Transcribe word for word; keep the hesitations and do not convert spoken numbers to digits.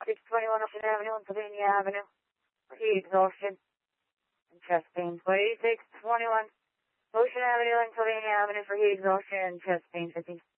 six twenty-one Ocean Avenue and Sylvania Avenue for heat exhaustion and chest pain. twenty-six twenty-one Ocean Avenue and Sylvania Avenue for heat exhaustion and chest pain. fifty.